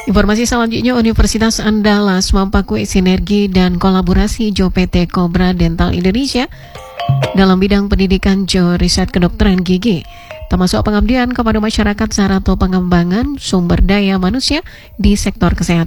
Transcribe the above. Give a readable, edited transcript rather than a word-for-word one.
Informasi selanjutnya, Universitas Andalas mempakui sinergi dan kolaborasi Jo PT Cobra Dental Indonesia dalam bidang pendidikan Jo riset kedokteran gigi, termasuk pengabdian kepada masyarakat serta pengembangan sumber daya manusia di sektor kesehatan.